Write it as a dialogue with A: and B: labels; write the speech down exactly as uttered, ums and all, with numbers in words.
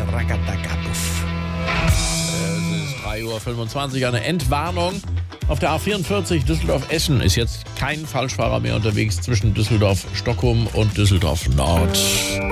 A: Ragatagapuff. Es ist drei Uhr fünfundzwanzig, eine Entwarnung. Auf der A vierundvierzig Düsseldorf-Essen ist jetzt kein Falschfahrer mehr unterwegs zwischen Düsseldorf-Stockholm und Düsseldorf-Nord.